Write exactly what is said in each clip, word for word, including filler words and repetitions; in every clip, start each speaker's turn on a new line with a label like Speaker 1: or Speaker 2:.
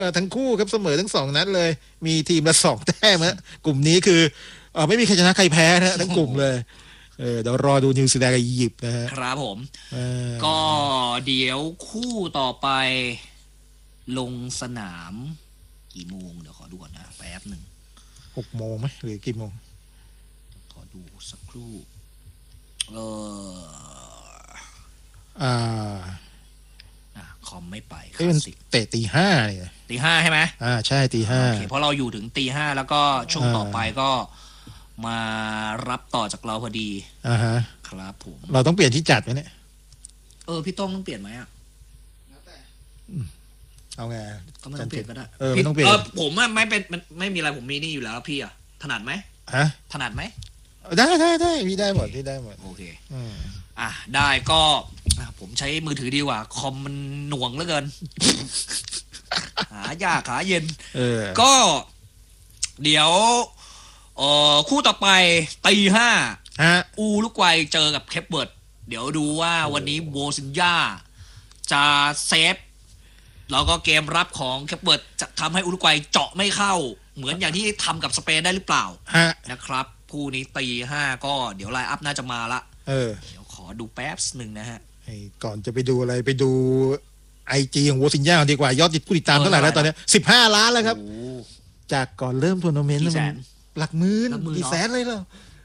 Speaker 1: ทั้งคู่ครับเสมอทั้งสองนัดเลยมีทีมละสองแต้มฮะกลุ่มนี้คือเออไม่มีใครชนะใครแพ้นะทั้งกลุ่มเลยเออเดี๋ยวรอดูนิวซีแลนด์กับอียิปต์นะฮะ
Speaker 2: ครับผมก็เดี๋ยวคู่ต่อไปลงสนามกี่โมงเดี๋ยวขอดูก่อนนะแป๊บหนึ่ง
Speaker 1: หกโมงไหมหรือกี่โมง
Speaker 2: ขอดูสักครู่เออ
Speaker 1: อ่า
Speaker 2: คอมไม่ไป
Speaker 1: คลาสสิกเตะตีห้าเนี่ย
Speaker 2: ตีห้าใช่ไหม
Speaker 1: อ่าใช่ตีห้า
Speaker 2: โอเคเพราะเราอยู่ถึงตีห้าแล้วก็ช่วงต่อไปก็มารับต่อจากเราพอดี
Speaker 1: อ่าฮะ
Speaker 2: ครับผม
Speaker 1: เราต้องเปลี่ยนที่จัดไหมเนี่ย
Speaker 2: เออพี่ต้องต้องเปลี่ยนไหมอ่ะ
Speaker 1: เอาไง
Speaker 2: ก็ไม่ต้องเปลี่ยนก็ได้
Speaker 1: เออไม่ต้องเปลี่ยน
Speaker 2: เออผมไม่เป็นไม่มีอะไรผมมีนี่อยู่แล้วพี่อ่ะถนัดไหม
Speaker 1: ฮะ
Speaker 2: ถนัดไหม
Speaker 1: ได้ได้ได้พี่ได้หมดพี่ได้หมด
Speaker 2: โอเคอ่ะได้ก็ผมใช้มือถือดีกว่าคอมมันหน่วงเหลือเกินหายากหาเย็นก็เดี๋ยวเอ่อคู่ต่อไปตีห้าอูรุกวัยเจอกับเคปเวิร์ดเดี๋ยวดูว่าวันนี้โบซินญาจะเซฟแล้วก็เกมรับของเคปเวิร์ดจะทำให้อูรุกวัยเจาะไม่เข้าเหมือนอย่างที่ทำกับสเปนได้หรือเปล่านะครับคู่นี้ตีห้าก็เดี๋ยวไลน์อัพน่าจะมาละเดี๋ยวขอดูแป๊บหนึ่งนะฮะ
Speaker 1: ก่อนจะไปดูอะไรไปดูไอจีของโวซินญ่าดีกว่ายอดผู้ติดตามเท่าไหร่แล้วตอนนี้สิบห้าล้านแล้วครับจากก่อนเริ่มทัวร์นาเมนต์หลักหมื่นกี่แสนเลยเหรอ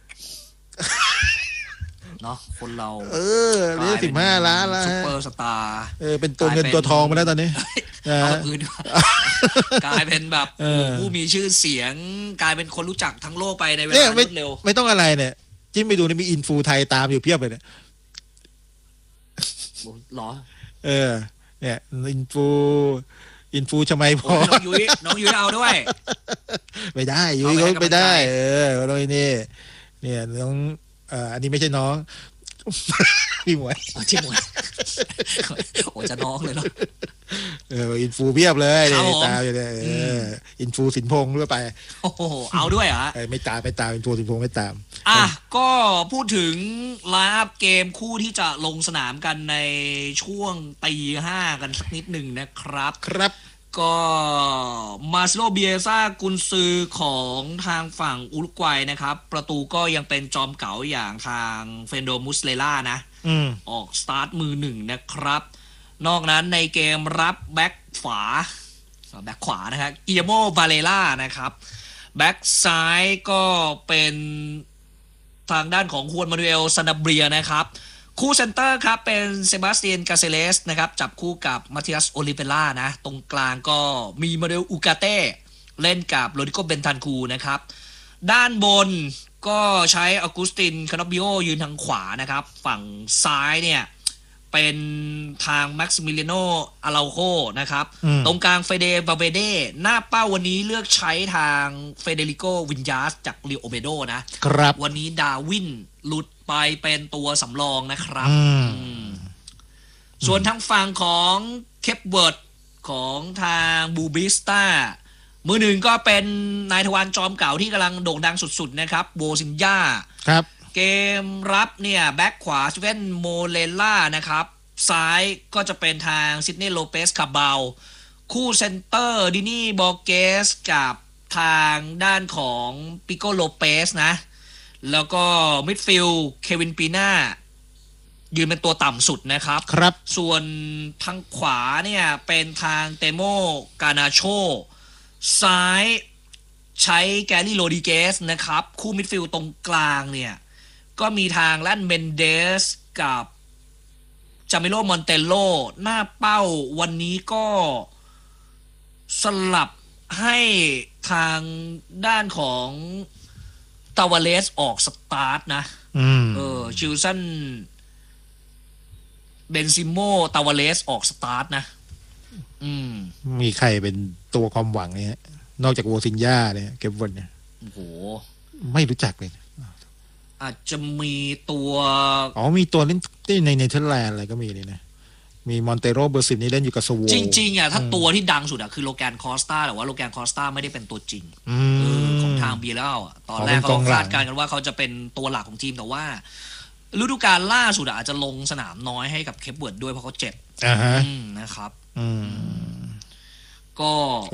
Speaker 2: เนาะคนเรา
Speaker 1: เออนี่สิบห้าล้านแล้ว
Speaker 2: ซุปเปอร์สตาร์
Speaker 1: เออเป็นตัวเงินตัวทองมาแล้วตอนนี้
Speaker 2: เอาอื่นกลายเป็นแบบผู้มีชื่อเสียงกลายเป็นคนรู้จักทั้งโลกไปในเวลารวดเร็ว
Speaker 1: ไม่ต้องอะไรเนี่ยจิ้มไปดูนี่มีอินฟูไทยตามอยู่เพียบเลยเนี่ย
Speaker 2: หรอ
Speaker 1: เออเนี่ยอินฟูอินฟูชมัยพอ
Speaker 2: น้องยุ้ยน้องยุ้ยเอาด้วย
Speaker 1: ไม่ได้ยุ้ยก็ไม่ได้เออโดยนี่เนี่ยน้องเอ่ออันนี้ไม่ใช่น้องพี่หมวย
Speaker 2: พี่หมวยโอ้จะน้องเลยเนาะ
Speaker 1: เอออินฟูเพียบเลยตามอยู่เลยเอออินฟูสินพงษ์ด้วยไป
Speaker 2: โอ้โหเอาด้วยเหรอ
Speaker 1: ไม่ตามไม่ตามอินฟูสินพงษ์ไม่ตาม
Speaker 2: อ่ะก็พูดถึงไลฟ์อัพเกมคู่ที่จะลงสนามกันในช่วงตีห้ากันสักนิดหนึ่งนะครับ
Speaker 1: ครับ
Speaker 2: ก็มาซิโลเบียซ่ากุนซือของทางฝั่งอุรุกวัยนะครับประตูก็ยังเป็นจอมเก๋าอย่างทางเฟนโดมุสเลล่านะออกสตาร์ทมือหนึ่งนะครับนอกนั้นในเกมรับแบ็คขวาแบ็คขวานะครับเกียโมบาเลล่านะครับแบ็คซ้ายก็เป็นทางด้านของฮวนมานูเอลซานาเบรียนะครับคู่เซนเตอร์ครับเป็นเซบาสเตียนกาเซเลสนะครับจับคู่กับมาติอัสโอลิเวล่านะตรงกลางก็มีมาเดลอูกาเต้เล่นกับโรดิโกเบนทันคูนะครับด้านบนก็ใช้ออกุสตินคานอบิโอยืนทางขวานะครับฝั่งซ้ายเนี่ยเป็นทางแม็กซิมิเลียโนอาราโคนะครับตรงกลางเฟเดบาเบเดหน้าเป้าวันนี้เลือกใช้ทางเฟเดริโกวินยาสจากเรียวโอเบโดนะครับวันนี้ดาวินหลุดไปเป็นตัวสำรองนะครับส่วนทางฝั่งของเคปเวิร์ดของทางบูบิสตามือหนึ่งก็เป็นนายทวารจอมเก่าที่กำลังโด่งดังสุดๆนะครับโบซินญา
Speaker 1: ครับ
Speaker 2: เกมรับเนี่ยแบ็คขวาสเวนโมเลล่านะครับซ้ายก็จะเป็นทางซิดเนีย์โลเปสคาบาลคู่เซนเตอร์ดินี่บอร์เกสกับทางด้านของปิโกโลเปสนะแล้วก็มิดฟิลด์เควินปีน่ายืนเป็นตัวต่ำสุดนะครับ
Speaker 1: ครับ
Speaker 2: ส่วนทางขวาเนี่ยเป็นทางเตโมกานาโชซ้ายใช้แกรี่โรดิเกสนะครับคู่มิดฟิลด์ตรงกลางเนี่ยก็มีทางแลนเมนเดสกับจามิโลมอนเตโลหน้าเป้าวันนี้ก็สลับให้ทางด้านของตาวาเลสออกสตาร์ทนะเออชิลสันเบนซิโมตาวาเลสออกสตาร์ทนะอืม
Speaker 1: มีใครเป็นตัวความหวังเนี่ยนอกจากโวซินญาเนี่ยเก็บวันเนี่ย
Speaker 2: โอ้โห
Speaker 1: ไม่รู้จักเลย
Speaker 2: อาจจะมีตัว
Speaker 1: อ๋อมีตัวเล่นที่ในเนเธอร์แลนด์อะไรก็มีเลยนะมีมอนเตโรเบอร์สิบนี่เล่นอยู่กับสโว
Speaker 2: จริงๆอ่ะถ้าตัวที่ดังสุดอ่ะคือโลแกนคอสตาแต่ว่าโลแกนคอสตาไม่ได้เป็นตัวจริงของทางเบียร์แล้วตอนแรกเขาคาดการณ์กันว่าเขาจะเป็นตัวหลักของทีมแต่ว่าฤดูกาลล่าสุดอาจจะลงสนามน้อยให้กับเคปเวิร์ดด้วยเพราะเขาเจ็บนะครับก็